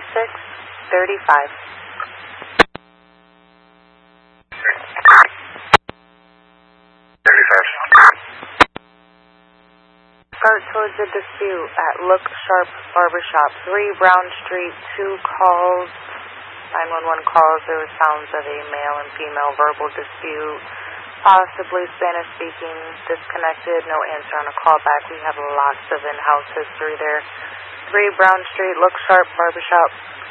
3635. Start towards the dispute at Look Sharp Barbershop, 3 Brown Street, 2 calls, 911 calls. There were sounds of a male and female verbal dispute, possibly Spanish speaking, disconnected, no answer on a callback. We have lots of in-house history there. 3 Brown Street, Look Sharp Barbershop.